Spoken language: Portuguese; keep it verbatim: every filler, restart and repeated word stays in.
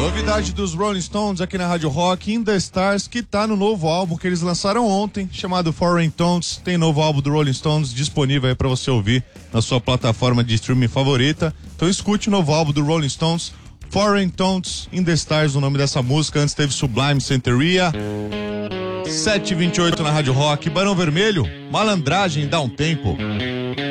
Novidade dos Rolling Stones aqui na Rádio Rock, In The Stars, que tá no novo álbum que eles lançaram ontem, chamado Foreign Tones. Tem novo álbum do Rolling Stones disponível aí pra você ouvir na sua plataforma de streaming favorita. Então escute o novo álbum do Rolling Stones, Foreign Tones, In The Stars, o nome dessa música. Antes teve Sublime Centuria. sete e vinte e oito na Rádio Rock. Barão Vermelho, Malandragem, dá um tempo.